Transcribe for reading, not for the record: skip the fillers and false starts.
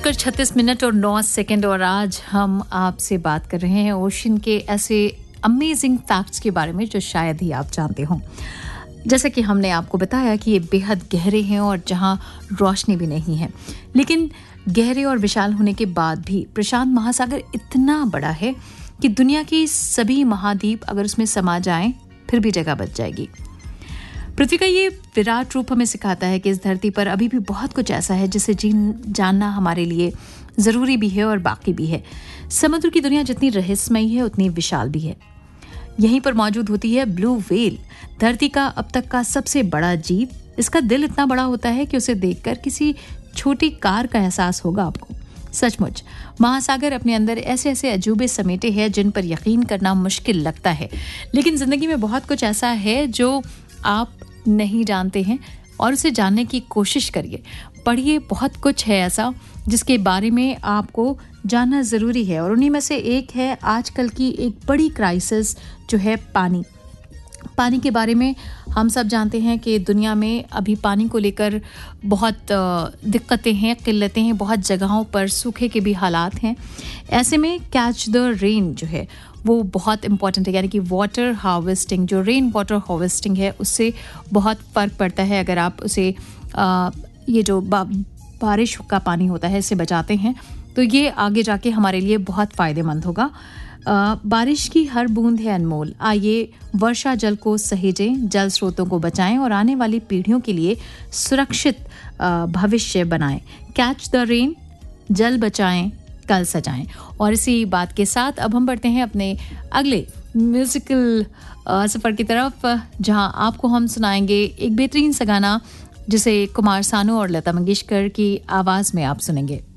10:36 और 9 सेकंड और आज हम आपसे बात कर रहे हैं ओशन के ऐसे अमेजिंग फैक्ट्स के बारे में जो शायद ही आप जानते हो। जैसा कि हमने आपको बताया कि ये बेहद गहरे हैं और जहां रोशनी भी नहीं है, लेकिन गहरे और विशाल होने के बाद भी प्रशांत महासागर इतना बड़ा है कि दुनिया के सभी महाद्वीप अगर उसमें समा जाएं फिर भी जगह बच जाएगी। पृथ्वी का ये विराट रूप हमें सिखाता है कि इस धरती पर अभी भी बहुत कुछ ऐसा है जिसे जानना हमारे लिए ज़रूरी भी है और बाकी भी है। समुद्र की दुनिया जितनी रहस्यमयी है उतनी विशाल भी है। यहीं पर मौजूद होती है ब्लू व्हेल, धरती का अब तक का सबसे बड़ा जीव। इसका दिल इतना बड़ा होता है कि उसे देखकर किसी छोटी कार का एहसास होगा आपको। सचमुच महासागर अपने अंदर ऐसे ऐसे अजूबे समेटे हैं जिन पर यकीन करना मुश्किल लगता है, लेकिन ज़िंदगी में बहुत कुछ ऐसा है जो आप नहीं जानते हैं और उसे जानने की कोशिश करिए। पढ़िए, बहुत कुछ है ऐसा जिसके बारे में आपको जानना ज़रूरी है और उन्हीं में से एक है आजकल की एक बड़ी क्राइसिस जो है पानी के बारे में। हम सब जानते हैं कि दुनिया में अभी पानी को लेकर बहुत दिक्कतें हैं, किल्लतें हैं, बहुत जगहों पर सूखे के भी हालात हैं। ऐसे में कैच द रेन जो है वो बहुत इम्पॉर्टेंट है, यानी कि वाटर हार्वेस्टिंग, जो रेन वाटर हार्वेस्टिंग है उससे बहुत फ़र्क पड़ता है। अगर आप उसे ये जो बारिश का पानी होता है इससे बचाते हैं तो ये आगे जाके हमारे लिए बहुत फ़ायदेमंद होगा। बारिश की हर बूंद है अनमोल, आइए वर्षा जल को सहेजें, जल स्रोतों को बचाएं और आने वाली पीढ़ियों के लिए सुरक्षित भविष्य बनाएं। कैच द रेन, जल बचाएं, कल सजाएं। और इसी बात के साथ अब हम बढ़ते हैं अपने अगले म्यूजिकल सफ़र की तरफ, जहां आपको हम सुनाएंगे एक बेहतरीन सा गाना जिसे कुमार सानू और लता मंगेशकर की आवाज़ में आप सुनेंगे।